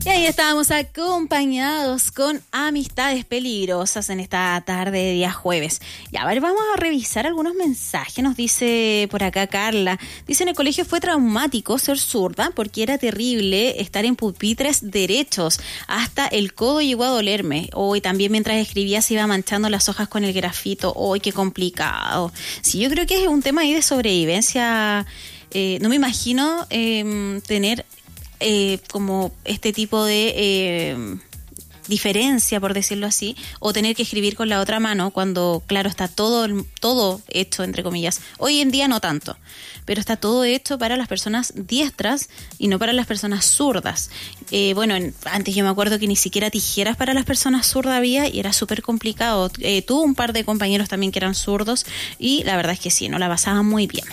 Y ahí estábamos acompañados con Amistades Peligrosas en esta tarde de día jueves. Y a ver, vamos a revisar algunos mensajes. Nos dice por acá Carla. Dice: en el colegio fue traumático ser zurda porque era terrible estar en pupitres derechos. Hasta el codo llegó a dolerme. Hoy también mientras escribía se iba manchando las hojas con el grafito. Hoy qué complicado. Sí, yo creo que es un tema ahí de sobrevivencia. No me imagino tener como este tipo de diferencia, por decirlo así, o tener que escribir con la otra mano cuando, claro, está todo hecho, entre comillas. Hoy en día no tanto, pero está todo hecho para las personas diestras y no para las personas zurdas. Antes yo me acuerdo que ni siquiera tijeras para las personas zurdas había y era súper complicado. Tuve un par de compañeros también que eran zurdos y la verdad es que sí, no la pasaban muy bien.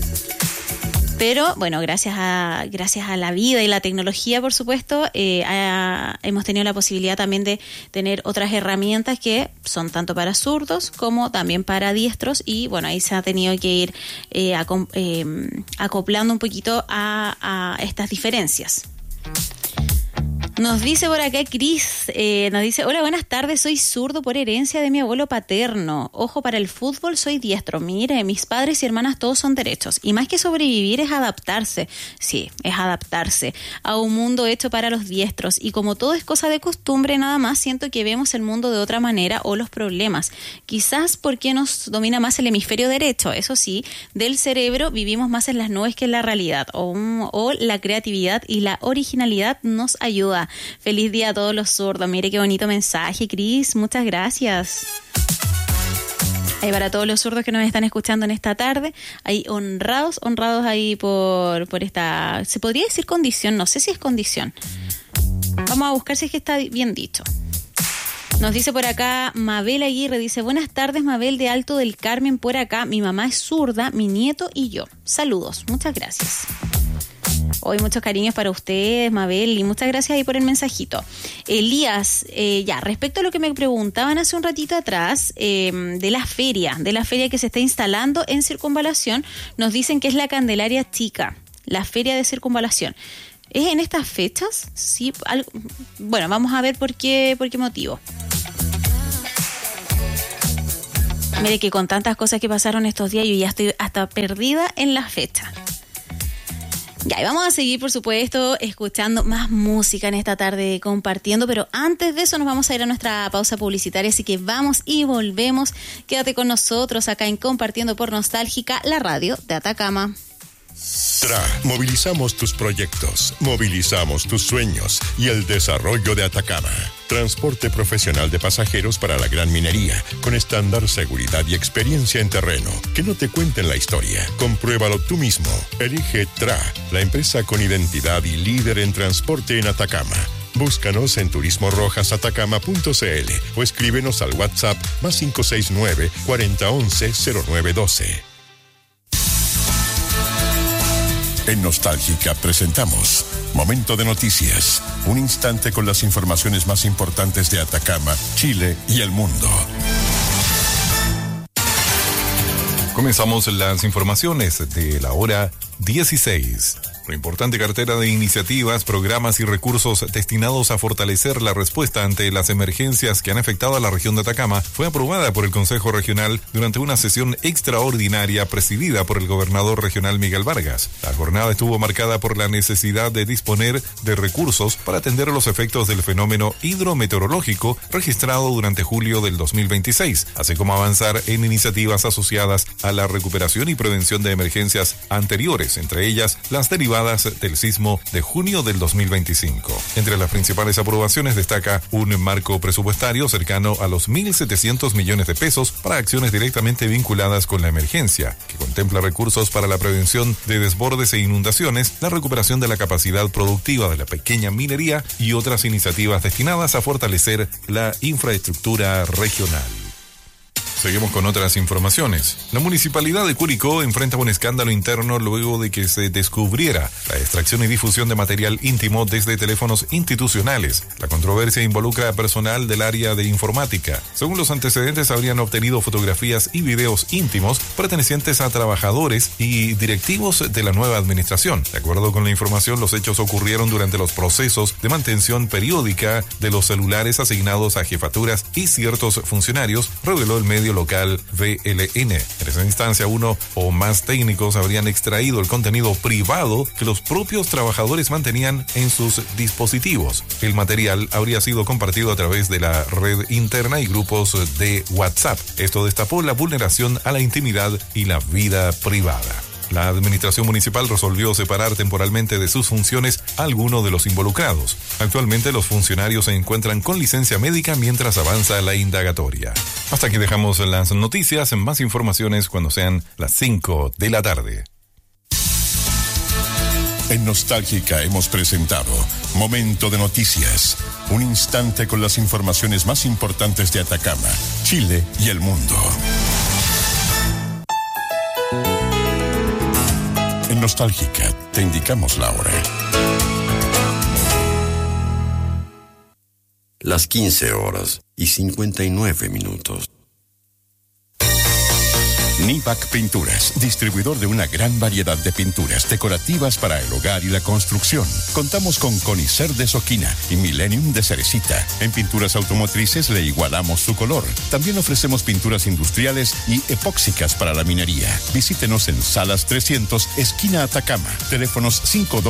Pero bueno, gracias a la vida y la tecnología, por supuesto, hemos tenido la posibilidad también de tener otras herramientas que son tanto para zurdos como también para diestros. Y bueno, ahí se ha tenido que ir acoplando un poquito a estas diferencias. Nos dice por acá Cris, nos dice: hola, buenas tardes, soy zurdo por herencia de mi abuelo paterno. Ojo para el fútbol, soy diestro. Mire, mis padres y hermanas todos son derechos. Y más que sobrevivir es adaptarse. Sí, es adaptarse a un mundo hecho para los diestros. Y como todo es cosa de costumbre nada más, siento que vemos el mundo de otra manera o los problemas. Quizás porque nos domina más el hemisferio derecho. Eso sí, del cerebro vivimos más en las nubes que en la realidad. O la creatividad y la originalidad nos ayuda. Feliz día a todos los zurdos. Mire qué bonito mensaje, Cris. Muchas gracias. Ahí para todos los zurdos que nos están escuchando en esta tarde, ahí honrados ahí por esta, se podría decir condición, no sé si es condición. Vamos a buscar si es que está bien dicho. Nos dice por acá Mabel Aguirre, dice: buenas tardes, Mabel de Alto del Carmen por acá. Mi mamá es zurda, mi nieto y yo. Saludos, muchas gracias. Hoy muchos cariños para ustedes, Mabel, y muchas gracias ahí por el mensajito. Elías, respecto a lo que me preguntaban hace un ratito atrás, de la feria que se está instalando en Circunvalación, nos dicen que es la Candelaria Chica, la feria de Circunvalación. ¿Es en estas fechas? Sí, bueno, vamos a ver por qué motivo. Mire que con tantas cosas que pasaron estos días, yo ya estoy hasta perdida en la fecha. Ya, y vamos a seguir, por supuesto, escuchando más música en esta tarde, compartiendo, pero antes de eso nos vamos a ir a nuestra pausa publicitaria, así que vamos y volvemos. Quédate con nosotros acá en Compartiendo por Nostálgica, la radio de Atacama. Movilizamos tus proyectos, movilizamos tus sueños y el desarrollo de Atacama. Transporte profesional de pasajeros para la gran minería, con estándar, seguridad y experiencia en terreno. Que no te cuenten la historia, compruébalo tú mismo. Elige TRA, la empresa con identidad y líder en transporte en Atacama. Búscanos en turismorojasatacama.cl o escríbenos al WhatsApp +569 4011 0912. En Nostálgica presentamos Momento de Noticias, un instante con las informaciones más importantes de Atacama, Chile y el mundo. Comenzamos las informaciones de la hora 16. Una importante cartera de iniciativas, programas y recursos destinados a fortalecer la respuesta ante las emergencias que han afectado a la región de Atacama fue aprobada por el Consejo Regional durante una sesión extraordinaria presidida por el gobernador regional Miguel Vargas. La jornada estuvo marcada por la necesidad de disponer de recursos para atender los efectos del fenómeno hidrometeorológico registrado durante julio del 2026, así como avanzar en iniciativas asociadas a la recuperación y prevención de emergencias anteriores, entre ellas las derivadas del sismo de junio del 2025. Entre las principales aprobaciones destaca un marco presupuestario cercano a los 1.700 millones de pesos para acciones directamente vinculadas con la emergencia, que contempla recursos para la prevención de desbordes e inundaciones, la recuperación de la capacidad productiva de la pequeña minería y otras iniciativas destinadas a fortalecer la infraestructura regional. Seguimos con otras informaciones. La municipalidad de Curicó enfrenta un escándalo interno luego de que se descubriera la extracción y difusión de material íntimo desde teléfonos institucionales. La controversia involucra a personal del área de informática. Según los antecedentes, habrían obtenido fotografías y videos íntimos pertenecientes a trabajadores y directivos de la nueva administración. De acuerdo con la información, los hechos ocurrieron durante los procesos de mantención periódica de los celulares asignados a jefaturas y ciertos funcionarios, reveló el medio local VLN. En esa instancia, uno o más técnicos habrían extraído el contenido privado que los propios trabajadores mantenían en sus dispositivos. El material habría sido compartido a través de la red interna y grupos de WhatsApp. Esto destapó la vulneración a la intimidad y la vida privada. La administración municipal resolvió separar temporalmente de sus funciones a alguno de los involucrados. Actualmente los funcionarios se encuentran con licencia médica mientras avanza la indagatoria. Hasta aquí dejamos las noticias. Más informaciones cuando sean las 5 de la tarde. En Nostálgica hemos presentado Momento de Noticias, un instante con las informaciones más importantes de Atacama, Chile y el mundo. En Nostálgica te indicamos la hora. Las 15:59. Nivac Pinturas, distribuidor de una gran variedad de pinturas decorativas para el hogar y la construcción. Contamos con Conicer de Soquina y Millennium de Cerecita. En pinturas automotrices le igualamos su color. También ofrecemos pinturas industriales y epóxicas para la minería. Visítenos en Salas 300, esquina Atacama. Teléfonos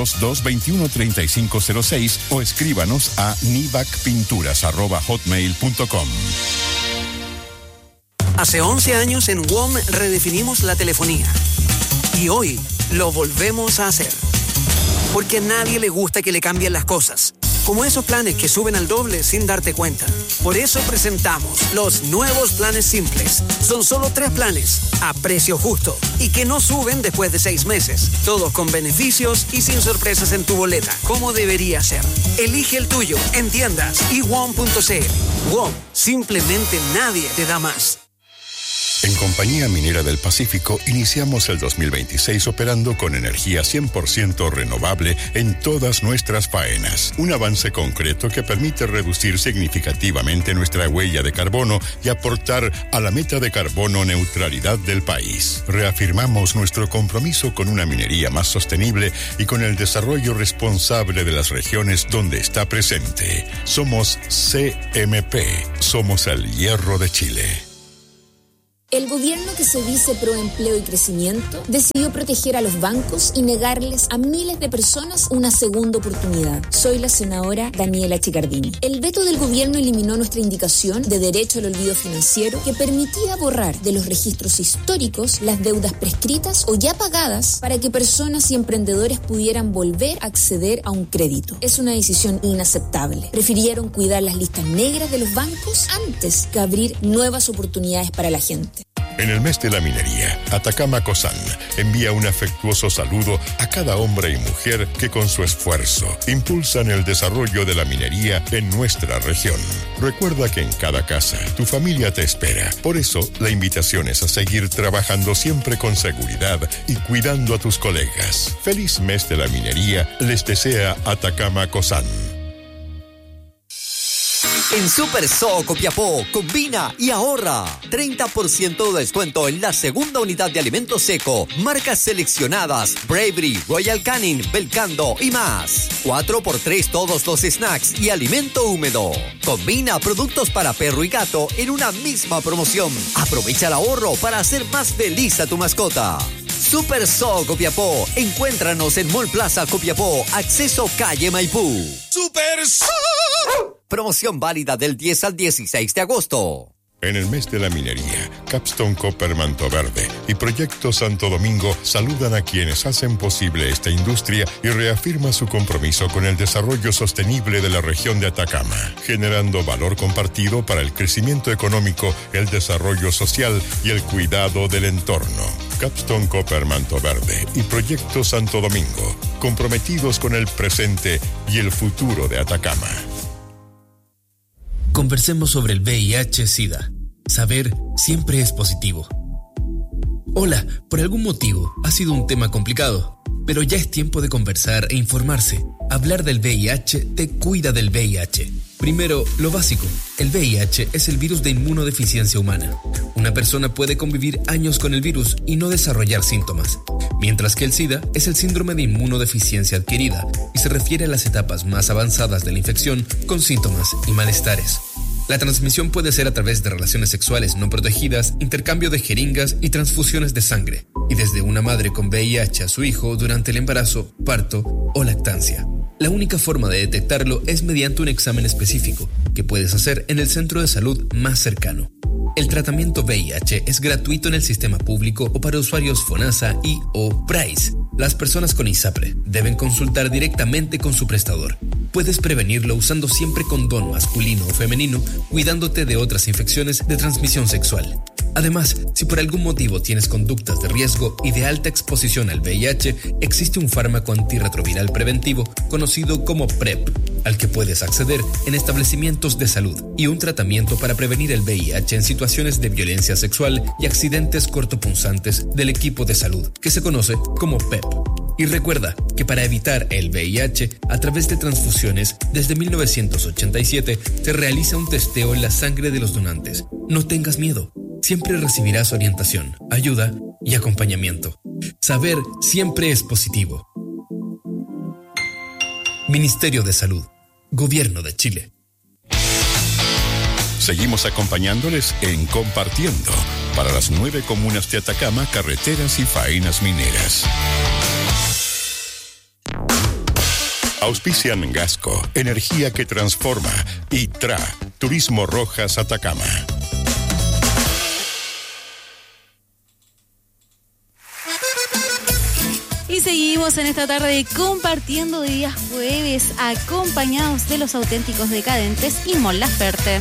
522-213506 o escríbanos a nivacpinturas@hotmail.com. Hace 11 años en WOM redefinimos la telefonía. Y hoy lo volvemos a hacer. Porque a nadie le gusta que le cambien las cosas. Como esos planes que suben al doble sin darte cuenta. Por eso presentamos los nuevos planes simples. Son solo 3 planes, a precio justo. Y que no suben después de 6 meses. Todos con beneficios y sin sorpresas en tu boleta. Como debería ser. Elige el tuyo en tiendas y WOM.cl. WOM, simplemente nadie te da más. En Compañía Minera del Pacífico iniciamos el 2026 operando con energía 100% renovable en todas nuestras faenas. Un avance concreto que permite reducir significativamente nuestra huella de carbono y aportar a la meta de carbono neutralidad del país. Reafirmamos nuestro compromiso con una minería más sostenible y con el desarrollo responsable de las regiones donde está presente. Somos CMP. Somos el hierro de Chile. El gobierno que se dice pro empleo y crecimiento decidió proteger a los bancos y negarles a miles de personas una segunda oportunidad. Soy la senadora Daniela Chicardini. El veto del gobierno eliminó nuestra indicación de derecho al olvido financiero que permitía borrar de los registros históricos las deudas prescritas o ya pagadas para que personas y emprendedores pudieran volver a acceder a un crédito. Es una decisión inaceptable. Prefirieron cuidar las listas negras de los bancos antes que abrir nuevas oportunidades para la gente. En el mes de la minería, Atacama COSAN envía un afectuoso saludo a cada hombre y mujer que con su esfuerzo impulsan el desarrollo de la minería en nuestra región. Recuerda que en cada casa tu familia te espera. Por eso, la invitación es a seguir trabajando siempre con seguridad y cuidando a tus colegas. Feliz mes de la minería les desea Atacama COSAN. En Super So Copiapó, combina y ahorra. 30% de descuento en la segunda unidad de alimento seco. Marcas seleccionadas, Bravery, Royal Canin, Belcando y más. 4x3 todos los snacks y alimento húmedo. Combina productos para perro y gato en una misma promoción. Aprovecha el ahorro para hacer más feliz a tu mascota. Super So Copiapó. Encuéntranos en Mall Plaza Copiapó, acceso calle Maipú. Super So. Promoción válida del 10 al 16 de agosto. En el mes de la minería, Capstone Copper Manto Verde y Proyecto Santo Domingo saludan a quienes hacen posible esta industria y reafirman su compromiso con el desarrollo sostenible de la región de Atacama, generando valor compartido para el crecimiento económico, el desarrollo social y el cuidado del entorno. Capstone Copper Manto Verde y Proyecto Santo Domingo, comprometidos con el presente y el futuro de Atacama. Conversemos sobre el VIH-Sida. Saber siempre es positivo. Hola, por algún motivo ha sido un tema complicado, pero ya es tiempo de conversar e informarse. Hablar del VIH te cuida del VIH. Primero, lo básico. El VIH es el virus de inmunodeficiencia humana. Una persona puede convivir años con el virus y no desarrollar síntomas, mientras que el SIDA es el síndrome de inmunodeficiencia adquirida y se refiere a las etapas más avanzadas de la infección con síntomas y malestares. La transmisión puede ser a través de relaciones sexuales no protegidas, intercambio de jeringas y transfusiones de sangre, y desde una madre con VIH a su hijo durante el embarazo, parto o lactancia. La única forma de detectarlo es mediante un examen específico que puedes hacer en el centro de salud más cercano. El tratamiento VIH es gratuito en el sistema público o para usuarios FONASA y o PRAIS. Las personas con ISAPRE deben consultar directamente con su prestador. Puedes prevenirlo usando siempre condón masculino o femenino, cuidándote de otras infecciones de transmisión sexual. Además, si por algún motivo tienes conductas de riesgo y de alta exposición al VIH, existe un fármaco antirretroviral preventivo conocido como PrEP, al que puedes acceder en establecimientos de salud, y un tratamiento para prevenir el VIH en situaciones de violencia sexual y accidentes cortopunzantes del equipo de salud, que se conoce como PEP. Y recuerda que para evitar el VIH, a través de transfusiones, desde 1987 se realiza un testeo en la sangre de los donantes. No tengas miedo. Siempre recibirás orientación, ayuda y acompañamiento. Saber siempre es positivo. Ministerio de Salud, Gobierno de Chile. Seguimos acompañándoles en Compartiendo para las 9 comunas de Atacama, carreteras y faenas mineras. Auspician Gasco, energía que transforma, y TRA, Turismo Rojas Atacama. Y seguimos en esta tarde compartiendo de días jueves, acompañados de los auténticos decadentes y Mon Laferte.